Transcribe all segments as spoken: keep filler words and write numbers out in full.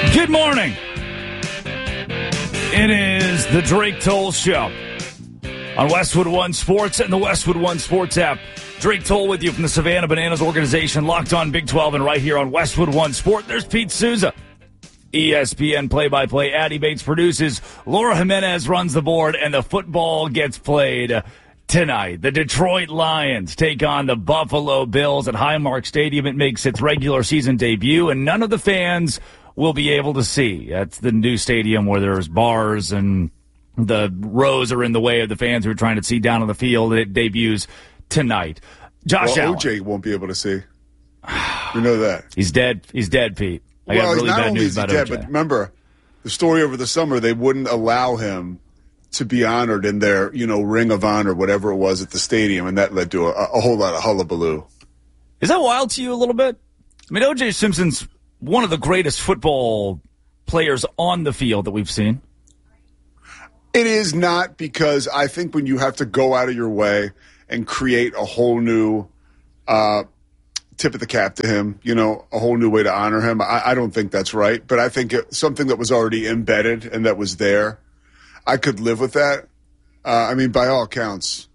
Good morning. It is the Drake Toll Show on Westwood One Sports and the Westwood One Sports app. Drake Toll with you from the Savannah Bananas organization, locked on Big twelve and right here on Westwood One Sport. There's Pete Souza. E S P N play-by-play. Addie Bates produces. Laura Jimenez runs the board, and the football gets played tonight. The Detroit Lions take on the Buffalo Bills at Highmark Stadium. It makes its regular season debut, and none of the fans will be able to see. That's the new stadium where there's bars and the rows are in the way of the fans who are trying to see down on the field. It debuts tonight. Josh well, Allen. O J won't be able to see. You know that. He's dead. He's dead, Pete. I well, got really not bad only news is he about dead, O J. but remember, the story over the summer, they wouldn't allow him to be honored in their, you know, Ring of Honor, whatever it was at the stadium, and that led to a, a whole lot of hullabaloo. Is that wild to you a little bit? I mean, O J Simpson's one of the greatest football players on the field that we've seen. It is not, because I think when you have to go out of your way and create a whole new uh, tip of the cap to him, you know, a whole new way to honor him, I, I don't think that's right. But I think it, something that was already embedded and that was there, I could live with that. Uh, I mean, by all accounts,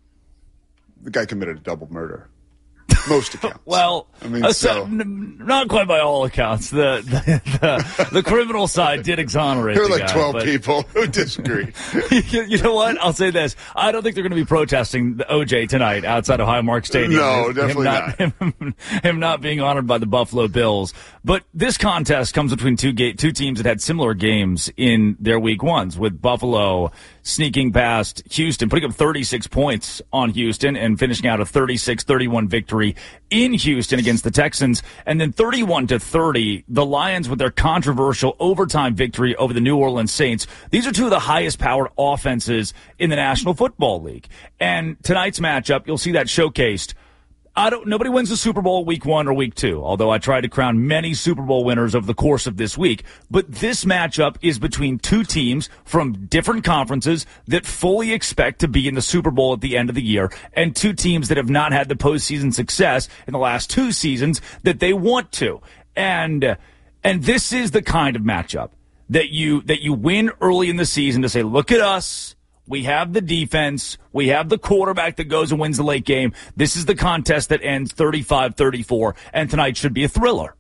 the guy committed a double murder. Most accounts. Well, I mean, uh, so, so, n- not quite by all accounts. The the, the, the criminal side did exonerate. there are the like guy, twelve but, people who disagree. you, you know what? I'll say this: I don't think they're going to be protesting the O J tonight outside of Highmark Stadium. No, him, definitely him not. Him, him not being honored by the Buffalo Bills. But this contest comes between two ga- two teams that had similar games in their week ones, with Buffalo sneaking past Houston, putting up thirty-six points on Houston and finishing out a thirty-six thirty-one victory in Houston against the Texans. And then thirty-one to thirty, the Lions with their controversial overtime victory over the New Orleans Saints. These are two of the highest powered offenses in the National Football League. And tonight's matchup, you'll see that showcased. I don't, nobody wins the Super Bowl week one or week two, although I tried to crown many Super Bowl winners over the course of this week. But this matchup is between two teams from different conferences that fully expect to be in the Super Bowl at the end of the year, and two teams that have not had the postseason success in the last two seasons that they want to. And, and this is the kind of matchup that you, that you win early in the season to say, look at us. We have the defense. We have the quarterback that goes and wins the late game. This is the contest that ends thirty-five thirty-four, and tonight should be a thriller.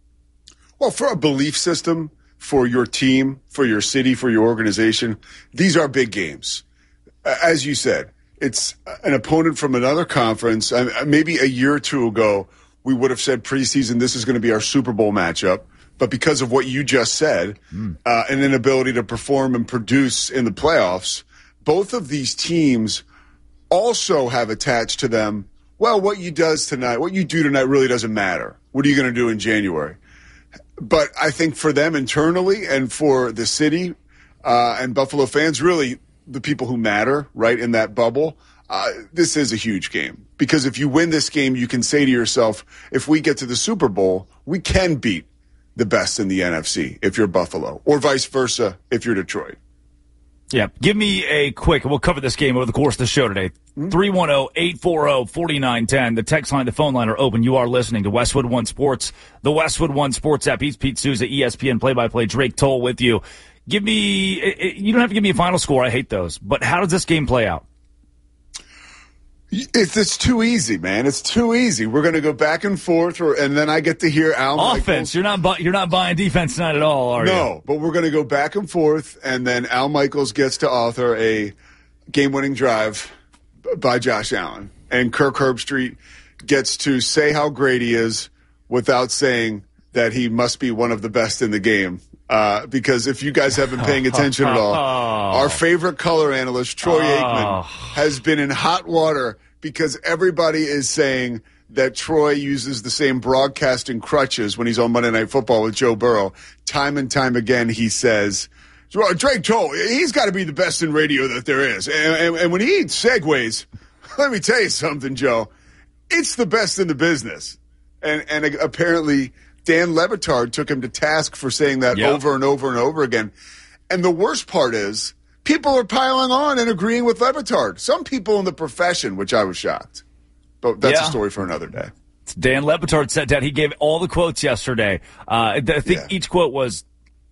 Well, for a belief system, for your team, for your city, for your organization, these are big games. As you said, it's an opponent from another conference. Maybe a year or two ago, we would have said preseason, this is going to be our Super Bowl matchup. But because of what you just said, mm. uh, an inability to perform and produce in the playoffs, both of these teams also have attached to them, well, what you does tonight, what you do tonight really doesn't matter. What are you going to do in January? But I think for them internally and for the city uh, and Buffalo fans, really the people who matter, right, in that bubble, uh, this is a huge game. Because if you win this game, you can say to yourself, if we get to the Super Bowl, we can beat the best in the N F C if you're Buffalo, or vice versa if you're Detroit. Yeah, give me a quick, we'll cover this game over the course of the show today. three one zero, eight four zero, four nine one zero. The text line, the phone line are open. You are listening to Westwood One Sports, the Westwood One Sports app. He's Pete Souza, E S P N play-by-play, Drake Toll with you. Give me, you don't have to give me a final score. I hate those. But how does this game play out? It's, it's too easy, man. It's too easy. We're going to go back and forth, or, and then I get to hear Al Offense. Michaels. You're not, bu- you're not buying defense tonight at all, are no, you? No, but we're going to go back and forth, and then Al Michaels gets to author a game-winning drive by Josh Allen. And Kirk Herbstreit gets to say how great he is without saying that he must be one of the best in the game. Uh, because if you guys have been paying attention at all, our favorite color analyst, Troy Aikman, has been in hot water because everybody is saying that Troy uses the same broadcasting crutches when he's on Monday Night Football with Joe Burrow. Time and time again, he says, Drake Toll, he's got to be the best in radio that there is. And, and, and when he segues, let me tell you something, Joe, it's the best in the business. And, and apparently Dan Le Batard took him to task for saying that yep. over and over and over again. And the worst part is people are piling on and agreeing with Le Batard. Some people in the profession, which I was shocked. But that's yeah. a story for another day. Dan Le Batard said that. He gave all the quotes yesterday. Uh, I think yeah. each quote was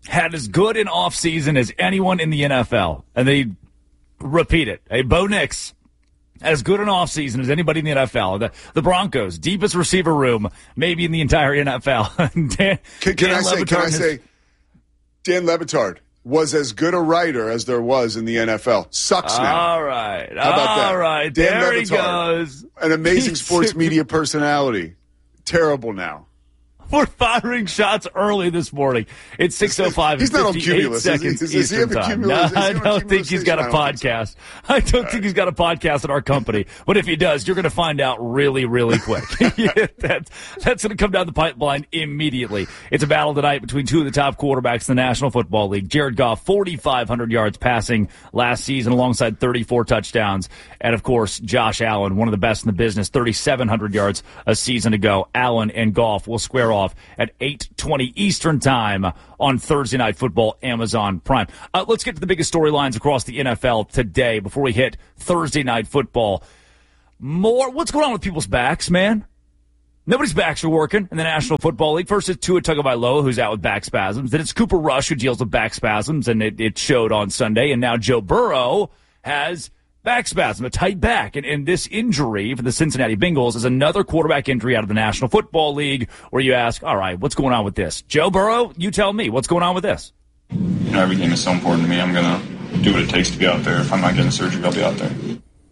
had as good an offseason as anyone in the N F L. And they repeat it. Hey, Bo Nix, as good an offseason as anybody in the N F L. The, the Broncos, deepest receiver room, maybe in the entire N F L. Dan, can can Dan I say, can I has, say, Dan Le Batard was as good a writer as there was in the N F L. Sucks now. All right. How about that? All right. Dan there Le he Batard, goes. an amazing sports media personality. Terrible now. We're firing shots early this morning. It's six oh five He's not on fifty-eight Cumulus, seconds is he? Does he have Eastern a time. Cumulus? No, Is he I on a don't Cumulus think he's got a station? I don't think podcast. I don't think he's got a podcast at our company. But if he does, you're going to find out really, really quick. yeah, that's that's going to come down the pipeline immediately. It's a battle tonight between two of the top quarterbacks in the National Football League. Jared Goff, forty-five hundred yards passing last season alongside thirty-four touchdowns. And, of course, Josh Allen, one of the best in the business, thirty-seven hundred yards a season ago. Allen and Goff will square off at eight twenty Eastern time on Thursday Night Football, Amazon Prime. Uh, let's get to the biggest storylines across the N F L today before we hit Thursday Night Football. More, what's going on with people's backs, man? Nobody's backs are working in the National Football League. First, it's Tua Tagovailoa, who's out with back spasms. Then it's Cooper Rush, who deals with back spasms, and it, it showed on Sunday. And now Joe Burrow has back spasm, a tight back. And, and this injury for the Cincinnati Bengals is another quarterback injury out of the National Football League where you ask, all right, what's going on with this? Joe Burrow, you tell me, what's going on with this? You know, every game is so important to me. I'm going to do what it takes to be out there. If I'm not getting surgery, I'll be out there.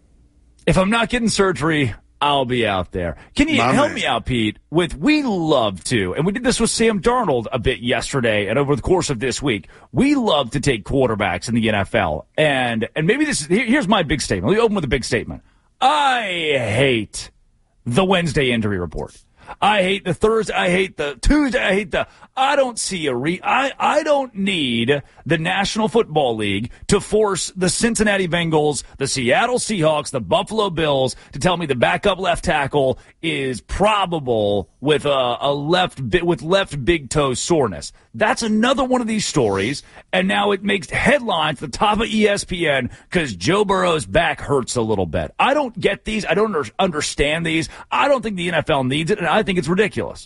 If I'm not getting surgery, I'll be out there. Can you My help man. me out, Pete, with we love to, and we did this with Sam Darnold a bit yesterday and over the course of this week, we love to take quarterbacks in the N F L. And and maybe this is, here- here's my big statement. Let me open with a big statement. I hate the Wednesday injury report. I hate the Thursday. I hate the Tuesday. I hate the. I don't see a re. I I don't need the National Football League to force the Cincinnati Bengals, the Seattle Seahawks, the Buffalo Bills to tell me the backup left tackle is probable with a, a left bi- with left big toe soreness. That's another one of these stories, and now it makes headlines at the top of E S P N because Joe Burrow's back hurts a little bit. I don't get these. I don't under- understand these. I don't think the N F L needs it, and I think it's ridiculous.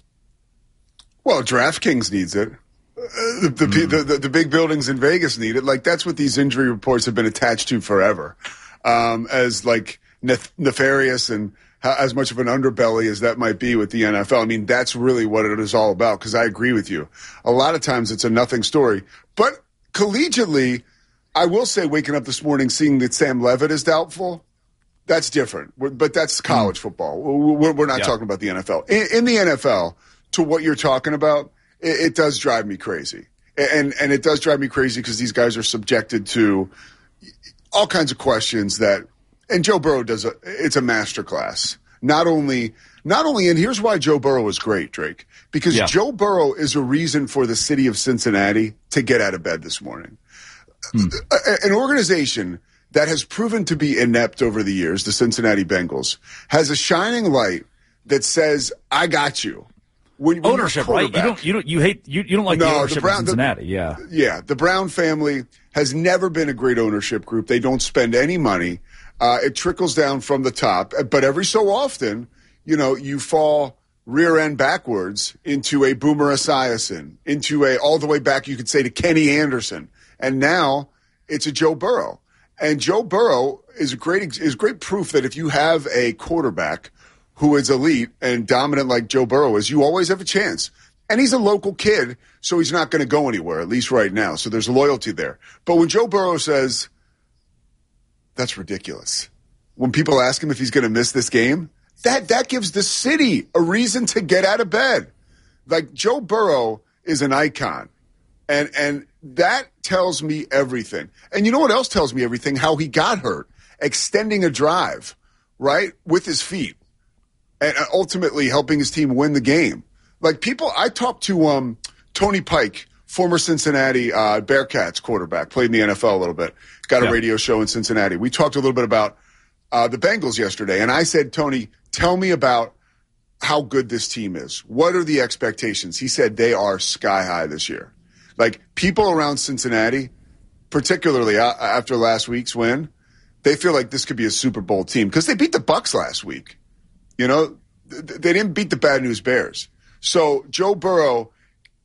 Well, DraftKings needs it. Uh, the, the, Mm. the, the, the big buildings in Vegas need it. Like, that's what these injury reports have been attached to forever. Um, as, like, nef- nefarious and ha- as much of an underbelly as that might be with the N F L. I mean, that's really what it is all about, because I agree with you. A lot of times it's a nothing story. But collegiately, I will say waking up this morning seeing that Sam Levitt is doubtful, that's different. We're, but that's college football. We're, we're not Yeah. talking about the N F L. In, in the N F L, to what you're talking about, it, it does drive me crazy. And and it does drive me crazy because these guys are subjected to all kinds of questions that, and Joe Burrow does a, it's a masterclass. Not only, not only, and here's why Joe Burrow is great, Drake, because Yeah. Joe Burrow is a reason for the city of Cincinnati to get out of bed this morning. Hmm. A, an organization that has proven to be inept over the years, the Cincinnati Bengals, has a shining light that says, I got you. When, when Ownership, right? You don't, you don't, you hate, you, you don't like No, the the ownership Brown- of the- Cincinnati, yeah. Yeah, the Brown family has never been a great ownership group. They don't spend any money. Uh, it trickles down from the top. But every so often, you know, you fall rear end backwards into a Boomer Esiason, into a all the way back, you could say, to Kenny Anderson. And now it's a Joe Burrow. And Joe Burrow is a great is great proof that if you have a quarterback who is elite and dominant like Joe Burrow is, you always have a chance. And he's a local kid, so he's not going to go anywhere, at least right now. So there's loyalty there. But when Joe Burrow says, that's ridiculous, when people ask him if he's going to miss this game, that, that gives the city a reason to get out of bed. Like, Joe Burrow is an icon. And and that tells me everything. And you know what else tells me everything? How he got hurt, extending a drive, right, with his feet, and ultimately helping his team win the game. Like, people, I talked to um, Tony Pike, former Cincinnati uh, Bearcats quarterback, played in the N F L a little bit, got a Yeah. radio show in Cincinnati. We talked a little bit about uh, the Bengals yesterday, and I said, Tony, tell me about how good this team is. What are the expectations? He said they are sky high this year. Like, people around Cincinnati, particularly a- after last week's win, they feel like this could be a Super Bowl team because they beat the Bucs last week. You know, th- they didn't beat the Bad News Bears. So Joe Burrow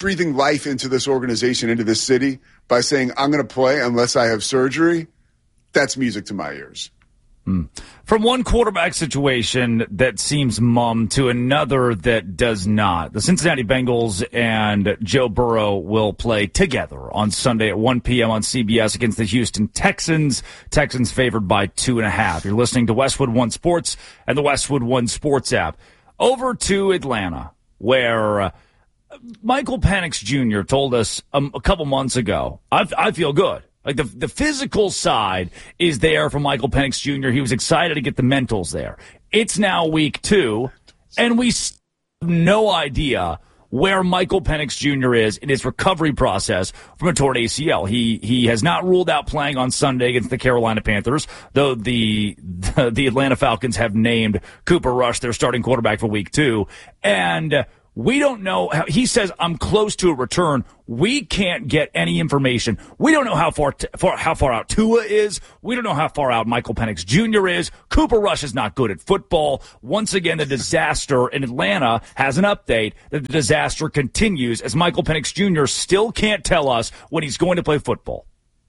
breathing life into this organization, into this city by saying, I'm going to play unless I have surgery, that's music to my ears. Mm. From one quarterback situation that seems mum to another that does not. The Cincinnati Bengals and Joe Burrow will play together on Sunday at one p.m. on C B S against the Houston Texans. Texans favored by two and a half. You're listening to Westwood One Sports and the Westwood One Sports app. Over to Atlanta, where uh, Michael Penix Junior told us um, a couple months ago, I, I feel good. Like, the the physical side is there for Michael Penix Junior He was excited to get the mentals there. It's now week two, and we have no idea where Michael Penix Junior is in his recovery process from a torn A C L. He he has not ruled out playing on Sunday against the Carolina Panthers, though the the, the Atlanta Falcons have named Cooper Rush their starting quarterback for week two. And we don't know how, he says, I'm close to a return. We can't get any information. We don't know how far, t- far how far out Tua is. We don't know how far out Michael Penix Junior is. Cooper Rush is not good at football. Once again, the disaster in Atlanta has an update that the disaster continues as Michael Penix Junior still can't tell us when he's going to play football.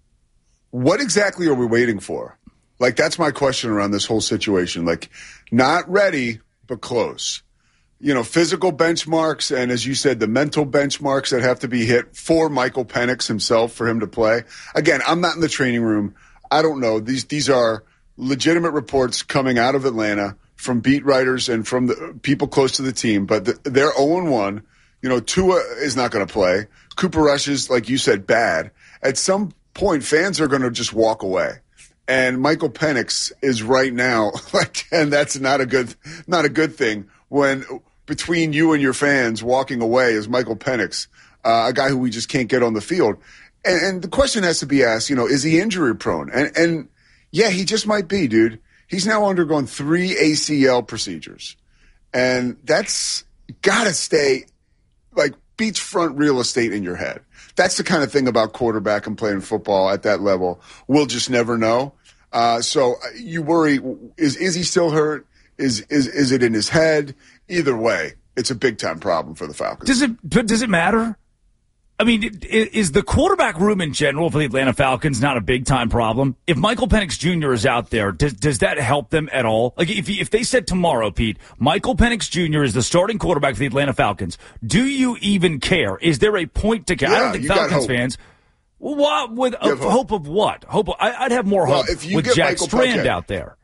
What exactly are we waiting for? Like, that's my question around this whole situation. Like, not ready, but close. You know, physical benchmarks and, as you said, the mental benchmarks that have to be hit for Michael Penix himself for him to play. Again, I'm not in the training room. I don't know. These these are legitimate reports coming out of Atlanta from beat writers and from the people close to the team. But the, they're oh and one. You know, Tua is not going to play. Cooper Rush is, like you said, bad. At some point, fans are going to just walk away. And Michael Penix is right now, like, and that's not a good not a good thing when between you and your fans walking away is Michael Penix, uh, a guy who we just can't get on the field. And, and the question has to be asked, you know, is he injury prone? And, and yeah, he just might be, dude. He's now undergone three A C L procedures. And that's got to stay like beachfront real estate in your head. That's the kind of thing about quarterback and playing football at that level. We'll just never know. Uh, so you worry, is is he still hurt? Is is is it in his head? Either way, it's a big-time problem for the Falcons. Does it does it matter? I mean, is the quarterback room in general for the Atlanta Falcons not a big-time problem? If Michael Penix Junior is out there, does does that help them at all? Like, if if they said tomorrow, Pete, Michael Penix Junior is the starting quarterback for the Atlanta Falcons, do you even care? Is there a point to care? Yeah, I don't think Falcons fans. Well, what, with a, hope. hope of what? Hope of, I, I'd have more well, hope if you with get Jack Michael Strand Puckett, out there.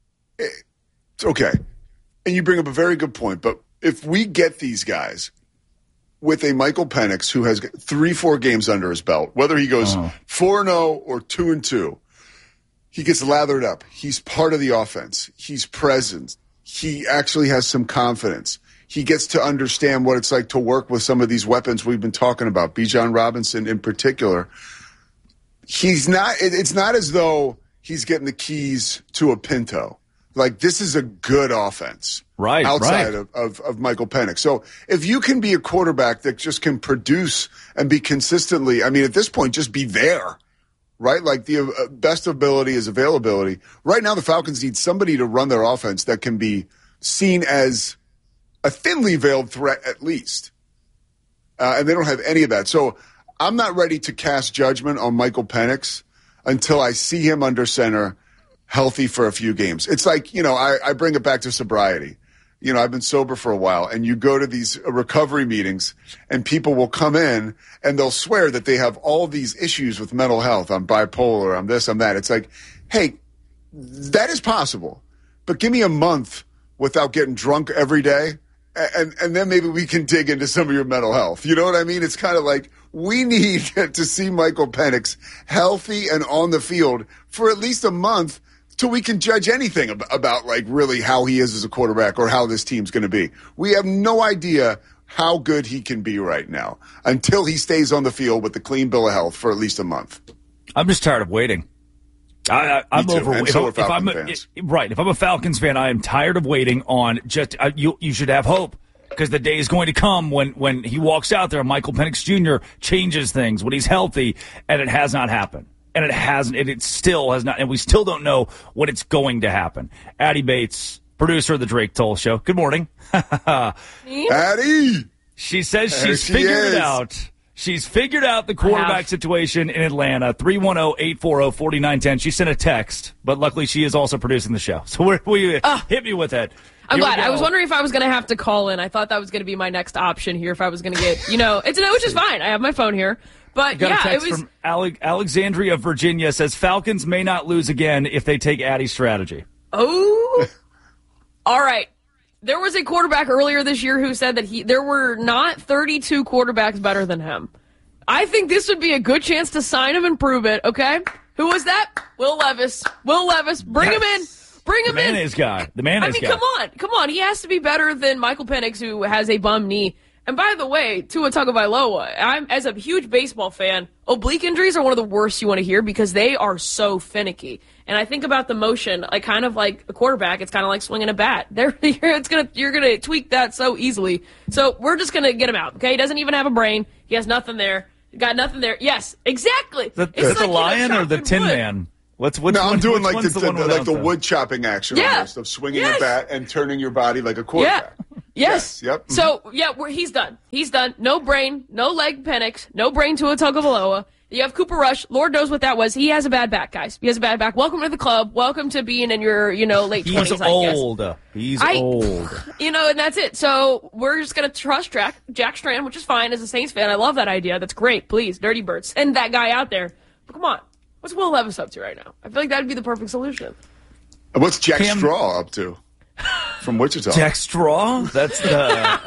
It's okay. And you bring up a very good point, but if we get these guys with a Michael Penix who has three, four games under his belt, whether he goes four and oh or two and two, he gets lathered up. He's part of the offense. He's present. He actually has some confidence. He gets to understand what it's like to work with some of these weapons we've been talking about, Bijan Robinson in particular. He's not. It's not as though he's getting the keys to a Pinto. Like, this is a good offense, right? Outside right. Of, of of Michael Penix. So if you can be a quarterback that just can produce and be consistently, I mean, at this point, just be there, right? Like, the uh, best ability is availability. Right now, the Falcons need somebody to run their offense that can be seen as a thinly veiled threat, at least, uh, and they don't have any of that. So I'm not ready to cast judgment on Michael Penix until I see him under center, healthy for a few games. It's like, you know, I, I bring it back to sobriety. You know, I've been sober for a while, and you go to these recovery meetings, and people will come in, and they'll swear that they have all these issues with mental health. I'm bipolar, I'm this, I'm that. It's like, hey, that is possible, but give me a month without getting drunk every day, and, and then maybe we can dig into some of your mental health. You know what I mean? It's kind of like, we need to see Michael Penix healthy and on the field for at least a month till we can judge anything about, about like really how he is as a quarterback or how this team's going to be. We have no idea how good he can be right now until he stays on the field with the clean bill of health for at least a month. I'm just tired of waiting. I, I, I'm over. And if, so I, if I'm a, it, right, if I'm a Falcons fan, I am tired of waiting on just. Uh, you, you should have hope, because the day is going to come when, when he walks out there, Michael Penix Junior changes things when he's healthy, and it has not happened. And it hasn't, and it still has not, and we still don't know when it's going to happen. Addie Bates, producer of the Drake Toll Show. Good morning. Addie! She says There she's she figured is. it out. She's figured out the quarterback situation in Atlanta. three one zero, eight four zero, four nine one zero. She sent a text, but luckily she is also producing the show. So we're, we uh, hit me with it. I'm Here glad. we I was go. wondering if I was going to have to call in. I thought that was going to be my next option here if I was going to get, you know, it's which is fine. I have my phone here. But, Got yeah, a text it was. from Ale- Alexandria, Virginia, says Falcons may not lose again if they take Addie's strategy. Oh. All right. There was a quarterback earlier this year who said that he there were not thirty-two quarterbacks better than him. I think this would be a good chance to sign him and prove it, okay? Who was that? Will Levis. Will Levis. Bring Yes. him in. Bring him The in. mayonnaise guy. The mayonnaise I mean, guy. come on. Come on. He has to be better than Michael Penix, who has a bum knee. And by the way, Tua Tagovailoa, I'm as a huge baseball fan, oblique injuries are one of the worst you want to hear because they are so finicky. And I think about the motion, like kind of like a quarterback, it's kind of like swinging a bat. There, it's gonna, you're gonna tweak that so easily. So we're just gonna get him out. Okay, he doesn't even have a brain. He has nothing there. Got nothing there. Yes, exactly. The, It's the like, you know, lion or the chopping Tin wood. Man? What's which No, one, I'm doing which like the, one's the, the, one the without like the the- wood chopping action Yeah. almost of swinging Yes. a bat and turning your body like a Yeah. quarterback. Yes. Yes, yep. So, yeah, we're, he's done. He's done. No brain, no leg Penix, no brain to a Tagovailoa. You have Cooper Rush. Lord knows what that was. He has a bad back, guys. He has a bad back. Welcome to the club. Welcome to being in your, you know, late He's twenties, I guess. old. He's I- old. You know, and that's it. So we're just going to trust Jack, Jack Strand, which is fine as a Saints fan. I love that idea. That's great. Please, Dirty Birds, send that guy out there. But come on. What's Will Levis up to right now? I feel like that would be the perfect solution. And what's Jack Cam- Straw up to from Wichita? Jack Straw? That's the...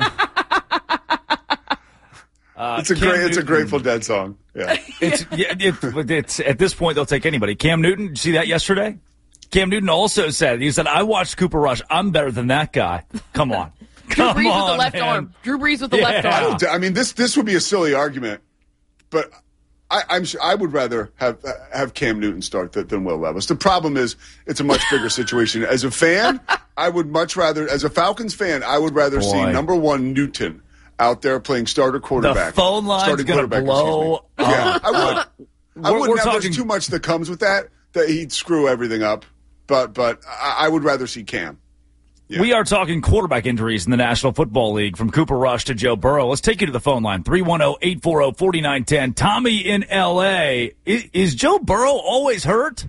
Uh, it's a Cam great, it's a Newton. Grateful Dead song. Yeah. It's, yeah, it, it's at this point they'll take anybody. Cam Newton, did you see that yesterday? Cam Newton also said, he said, I watched Cooper Rush. I'm better than that guy. Come on. Drew Come Brees on, with the left man. arm. Drew Brees with the Yeah. left I arm. don't. I mean, this this would be a silly argument, but I, I'm sure I would rather have have Cam Newton start than, than Will Levis. The problem is, it's a much bigger situation. As a fan, I would much rather, as a Falcons fan, I would rather see Boy. number one Newton out there playing starter quarterback. The phone line's starting gonna quarterback, blow excuse me. Yeah, I would. I We're- would. we're Now, talking- There's too much that comes with that that he'd screw everything up. But but I, I would rather see Cam. Yeah. We are talking quarterback injuries in the National Football League, from Cooper Rush to Joe Burrow. Let's take you to the phone line, three one zero, eight four zero, four nine one zero. Tommy in L A. Is, is Joe Burrow always hurt?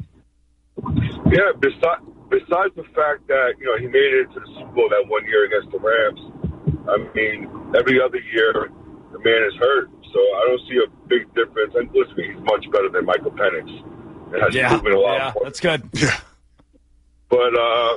Yeah, besides, besides the fact that, you know, he made it to the Super Bowl that one year against the Rams, I mean, every other year the man is hurt. So I don't see a big difference. And listen, he's much better than Michael Penix. It has Yeah, proven a lot yeah, more. that's good. Yeah. But uh,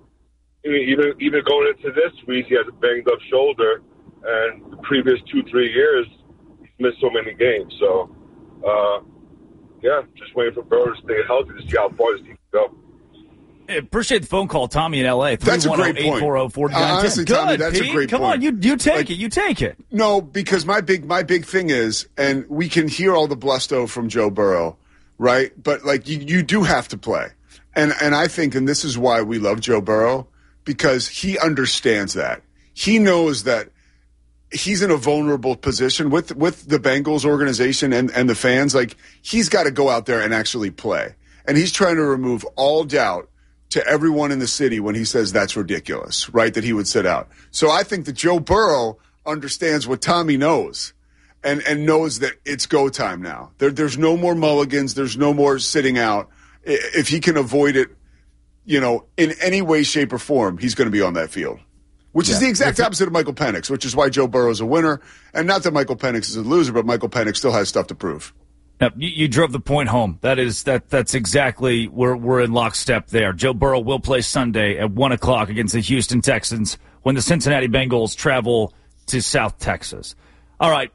even even going into this week, he has a banged up shoulder, and the previous two three years he's missed so many games. So, uh, yeah, just waiting for Burrow to stay healthy to see how far this team can go. I appreciate the phone call, Tommy in L A. That's a great point. eight four zero, four nine one zero. Uh, honestly, Good, Tommy, that's a Pete. great Come point. on, you you take Like- it. You take it. No, because my big my big thing is, and we can hear all the blusto from Joe Burrow, right? But like you, you do have to play, and and I think, and this is why we love Joe Burrow, because he understands that. He knows that he's in a vulnerable position with with the Bengals organization and and the fans. Like, he's got to go out there and actually play, and he's trying to remove all doubt to everyone in the city when he says that's ridiculous, right, that he would sit out. So I think that Joe Burrow understands what Tommy knows and, and knows that it's go time now. There, there's no more mulligans. There's no more sitting out. I- If he can avoid it, you know, in any way, shape, or form, he's going to be on that field, which is Yeah. the exact opposite of Michael Penix, which is why Joe Burrow's a winner. And not that Michael Penix is a loser, but Michael Penix still has stuff to prove. Now, you, you drove the point home. That is that. That's exactly where we're in lockstep there. Joe Burrow will play Sunday at one o'clock against the Houston Texans when the Cincinnati Bengals travel to South Texas. All right,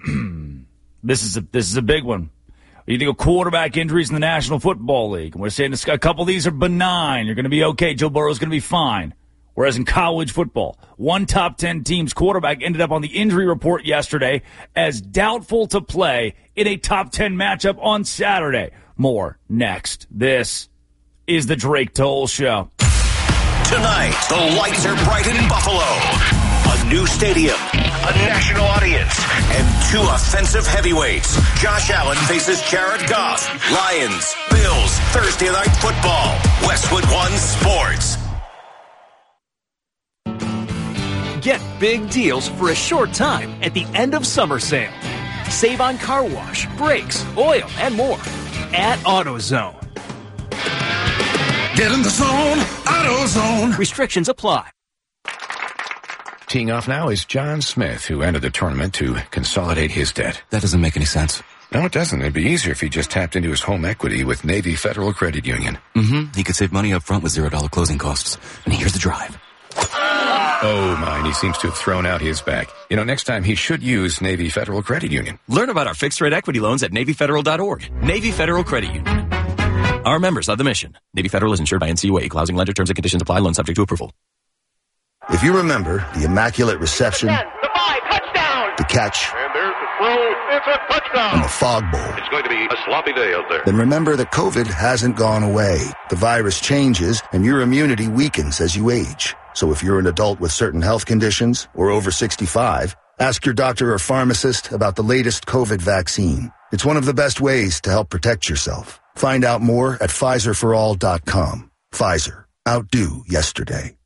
this is a this is a big one. You think of quarterback injuries in the National Football League, and we're saying this, a couple of these are benign. You're going to be okay. Joe Burrow's going to be fine. Whereas in college football, one top ten team's quarterback ended up on the injury report yesterday as doubtful to play in a top ten matchup on Saturday. More next. This is the Drake Toll Show. Tonight, the lights are bright in Buffalo. A new stadium, a national audience, and two offensive heavyweights. Josh Allen faces Jared Goff. Lions, Bills, Thursday Night Football. Westwood One Sports. Get big deals for a short time at the end of summer sale. Save on car wash, brakes, oil, and more at AutoZone. Get in the zone, AutoZone. Restrictions apply. Teeing off now is John Smith, who entered the tournament to consolidate his debt. That doesn't make any sense. No, it doesn't. It'd be easier if he just tapped into his home equity with Navy Federal Credit Union. Mm-hmm. He could save money up front with zero dollar closing costs. And here's the drive. Oh, my, and he seems to have thrown out his back. You know, next time he should use Navy Federal Credit Union. Learn about our fixed-rate equity loans at Navy Federal dot org. Navy Federal Credit Union. Our members of the mission. Navy Federal is insured by N C U A. Equal housing lender. Terms and conditions apply. Loan subject to approval. If you remember the immaculate reception, the five, touchdown, the catch, and there's the throw, it's a touchdown, and the fog bowl, it's going to be a sloppy day out there. Then remember that COVID hasn't gone away. The virus changes, and your immunity weakens as you age. So if you're an adult with certain health conditions or over sixty-five, ask your doctor or pharmacist about the latest COVID vaccine. It's one of the best ways to help protect yourself. Find out more at Pfizer for all dot com. Pfizer. Outdo yesterday.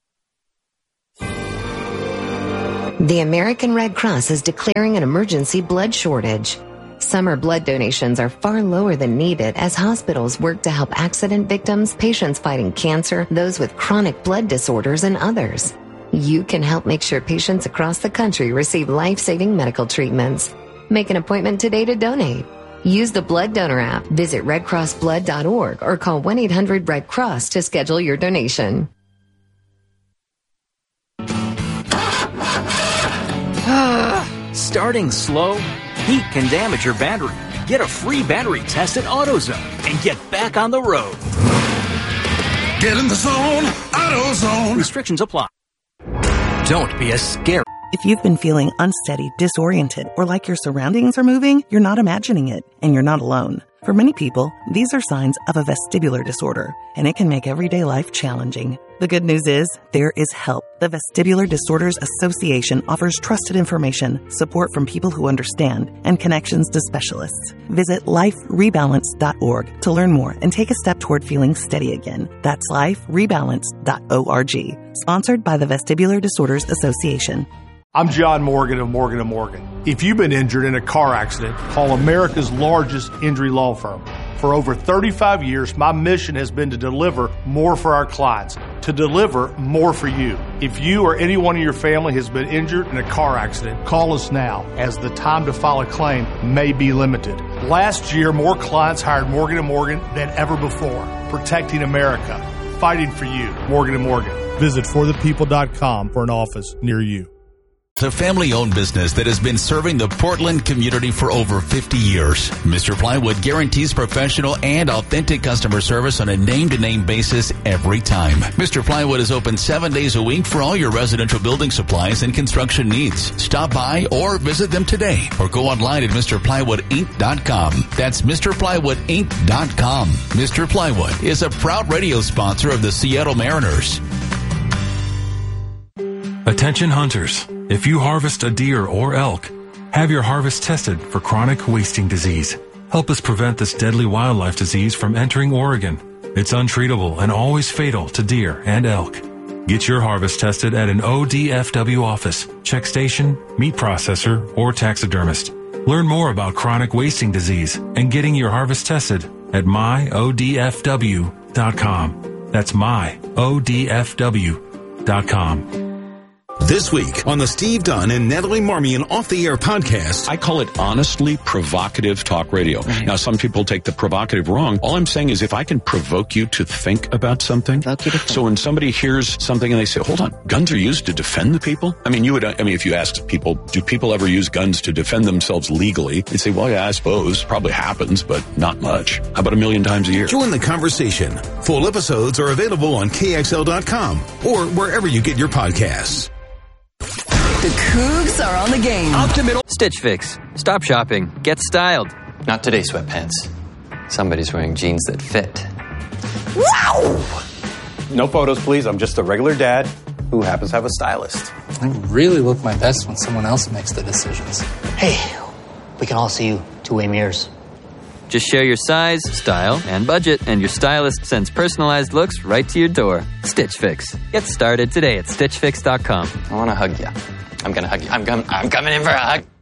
The American Red Cross is declaring an emergency blood shortage. Summer blood donations are far lower than needed as hospitals work to help accident victims, patients fighting cancer, those with chronic blood disorders, and others. You can help make sure patients across the country receive life-saving medical treatments. Make an appointment today to donate. Use the Blood Donor app, visit red cross blood dot org, or call one eight hundred red cross to schedule your donation. Starting slow? Heat can damage your battery. Get a free battery test at AutoZone and get back on the road. Get in the zone, AutoZone. Restrictions apply. Don't be a scary. If you've been feeling unsteady, disoriented, or like your surroundings are moving, you're not imagining it, and you're not alone. For many people, these are signs of a vestibular disorder, and it can make everyday life challenging. The good news is, there is help. The Vestibular Disorders Association offers trusted information, support from people who understand, and connections to specialists. Visit life rebalance dot org to learn more and take a step toward feeling steady again. That's life rebalance dot org. Sponsored by the Vestibular Disorders Association. I'm John Morgan of Morgan and Morgan. If you've been injured in a car accident, call America's largest injury law firm. For over thirty-five years, my mission has been to deliver more for our clients, to deliver more for you. If you or anyone in your family has been injured in a car accident, call us now, as the time to file a claim may be limited. Last year, more clients hired Morgan and Morgan than ever before, protecting America, fighting for you. Morgan and Morgan. Visit for the people dot com for an office near you. The family-owned business that has been serving the Portland community for over fifty years. Mister Plywood guarantees professional and authentic customer service on a name-to-name basis every time. Mister Plywood is open seven days a week for all your residential building supplies and construction needs. Stop by or visit them today or go online at Mr Plywood Inc dot com. That's Mr Plywood Inc dot com. Mister Plywood is a proud radio sponsor of the Seattle Mariners. Attention hunters. If you harvest a deer or elk, have your harvest tested for chronic wasting disease. Help us prevent this deadly wildlife disease from entering Oregon. It's untreatable and always fatal to deer and elk. Get your harvest tested at an O D F W office, check station, meat processor, or taxidermist. Learn more about chronic wasting disease and getting your harvest tested at my O D F W dot com. That's my O D F W dot com. This week on the Steve Dunn and Natalie Marmion Off the Air podcast. I call it honestly provocative talk radio. Right. Now, some people take the provocative wrong. All I'm saying is if I can provoke you to think about something. So when somebody hears something and they say, hold on, guns are used to defend the people? I mean, you would, I mean, if you asked people, do people ever use guns to defend themselves legally? They'd say, well, yeah, I suppose. Probably happens, but not much. How about a million times a year? Join the conversation. Full episodes are available on K X L dot com or wherever you get your podcasts. The Cougs are on the game. Up to middle. Stitch Fix. Stop shopping. Get styled. Not today, sweatpants. Somebody's wearing jeans that fit. Wow! No photos, please. I'm just a regular dad who happens to have a stylist. I really look my best when someone else makes the decisions. Hey, we can all see you two-way mirrors. Just share your size, style, and budget, and your stylist sends personalized looks right to your door. Stitch Fix. Get started today at stitch fix dot com. I want to hug you. I'm going to hug you. I'm, com- I'm coming in for a hug.